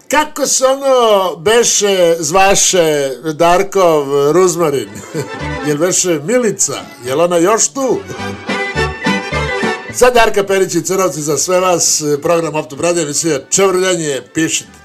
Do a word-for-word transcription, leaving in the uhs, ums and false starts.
Kako se ono beše zvaše Darkov Ruzmarin? Jel beše Milica? Jel ona još tu? Sad Darka Perić i Crnovci za sve vas, program Optub Radio, emisija Čavrljanje, pišite.